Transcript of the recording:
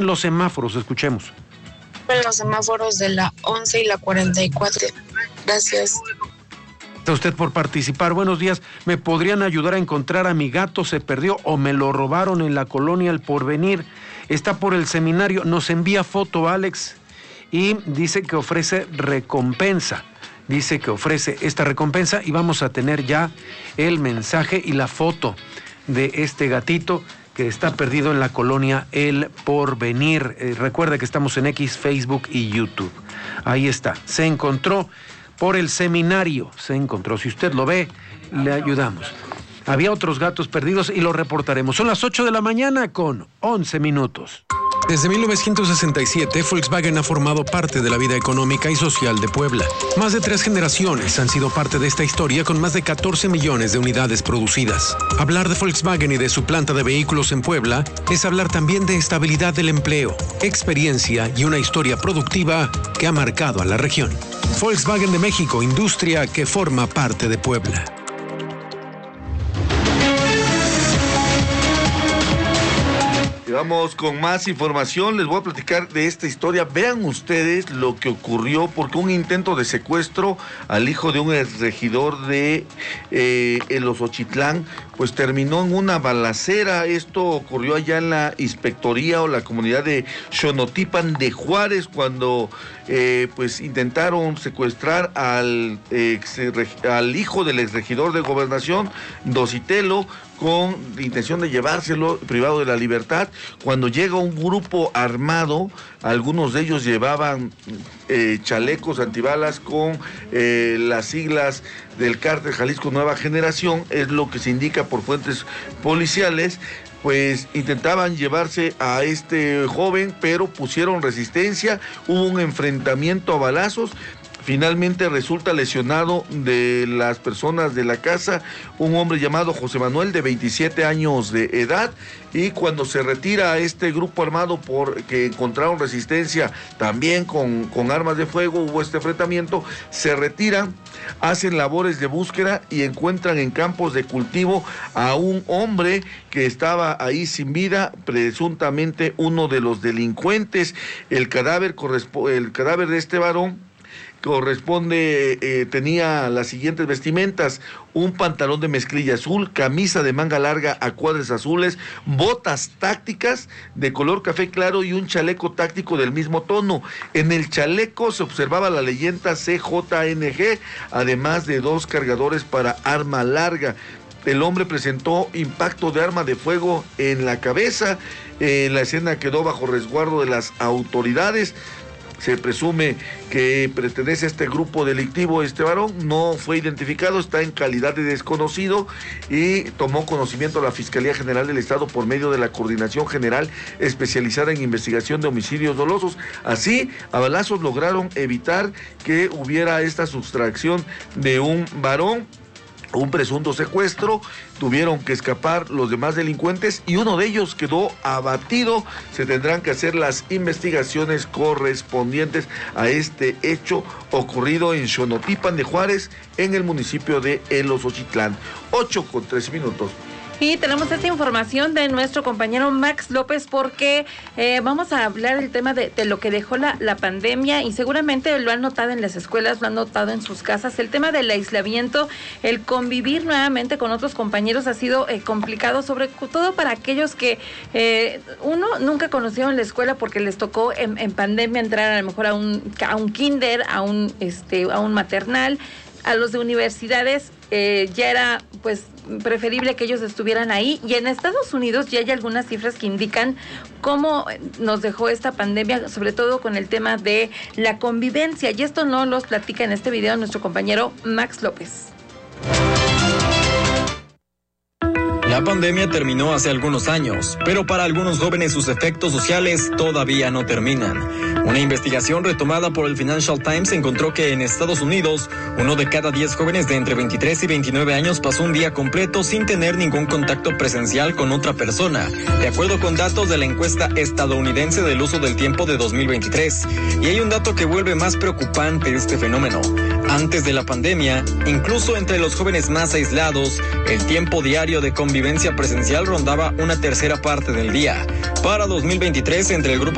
los semáforos, escuchemos. En los semáforos de la 11 y la 44. Gracias. A usted por participar. Buenos días. ¿Me podrían ayudar a encontrar a mi gato? Se perdió o me lo robaron en la colonia El Porvenir. Está por el seminario. Nos envía foto, Alex, y dice que ofrece recompensa. Dice que ofrece esta recompensa y vamos a tener ya el mensaje y la foto de este gatito que está perdido en la colonia El Porvenir. Recuerde que estamos en X, Facebook y YouTube. Ahí está. Se encontró por el seminario. Se encontró. Si usted lo ve, le ayudamos. Había otros gatos perdidos y lo reportaremos. Son las 8 de la mañana con 11 minutos. Desde 1967, Volkswagen ha formado parte de la vida económica y social de Puebla. Más de 3 generaciones han sido parte de esta historia con más de 14 millones de unidades producidas. Hablar de Volkswagen y de su planta de vehículos en Puebla es hablar también de estabilidad del empleo, experiencia y una historia productiva que ha marcado a la región. Volkswagen de México, industria que forma parte de Puebla. Vamos con más información, les voy a platicar de esta historia. Vean ustedes lo que ocurrió, porque un intento de secuestro al hijo de un exregidor de El Osochitlán, pues terminó en una balacera. Esto ocurrió allá en la inspectoría o la comunidad de Xonotipan de Juárez, cuando pues intentaron secuestrar al hijo del exregidor de Gobernación, Dositelo, con la intención de llevárselo privado de la libertad. Cuando llega un grupo armado, algunos de ellos llevaban chalecos antibalas con las siglas del Cártel Jalisco Nueva Generación, es lo que se indica por fuentes policiales. Pues intentaban llevarse a este joven, pero pusieron resistencia, hubo un enfrentamiento a balazos. Finalmente resulta lesionado de las personas de la casa un hombre llamado José Manuel, de 27 años de edad, y cuando se retira a este grupo armado porque encontraron resistencia también con armas de fuego, hubo este enfrentamiento, se retiran, hacen labores de búsqueda y encuentran en campos de cultivo a un hombre que estaba ahí sin vida, presuntamente uno de los delincuentes. El cadáver de este varón tenía las siguientes vestimentas: un pantalón de mezclilla azul, camisa de manga larga a cuadros azules, botas tácticas de color café claro y un chaleco táctico del mismo tono. En el chaleco se observaba la leyenda CJNG, además de 2 cargadores para arma larga. El hombre presentó impacto de arma de fuego en la cabeza. La escena quedó bajo resguardo de las autoridades. Se presume que pertenece a este grupo delictivo. Este varón no fue identificado, está en calidad de desconocido, y tomó conocimiento la Fiscalía General del Estado por medio de la Coordinación General especializada en investigación de homicidios dolosos. Así, a balazos lograron evitar que hubiera esta sustracción de un varón, un presunto secuestro. Tuvieron que escapar los demás delincuentes y uno de ellos quedó abatido. Se tendrán que hacer las investigaciones correspondientes a este hecho ocurrido en Xonotipan de Juárez, en el municipio de El Osochitlán. 8:13. Y tenemos esta información de nuestro compañero Max López, porque vamos a hablar del tema de lo que dejó la pandemia, y seguramente lo han notado en las escuelas, lo han notado en sus casas. El tema del aislamiento, el convivir nuevamente con otros compañeros ha sido complicado, sobre todo para aquellos que uno nunca conoció en la escuela porque les tocó en pandemia entrar a lo mejor a un kinder, a un maternal. A los de universidades ya era pues preferible que ellos estuvieran ahí, y en Estados Unidos ya hay algunas cifras que indican cómo nos dejó esta pandemia, sobre todo con el tema de la convivencia, y esto nos los platica en este video nuestro compañero Max López. La pandemia terminó hace algunos años, pero para algunos jóvenes sus efectos sociales todavía no terminan. Una investigación retomada por el Financial Times encontró que en Estados Unidos, 1 de cada 10 jóvenes de entre 23 y 29 años pasó un día completo sin tener ningún contacto presencial con otra persona, de acuerdo con datos de la encuesta estadounidense del uso del tiempo de 2023. Y hay un dato que vuelve más preocupante este fenómeno. Antes de la pandemia, incluso entre los jóvenes más aislados, el tiempo diario de convivencia presencial rondaba una tercera parte del día. Para 2023, entre el grupo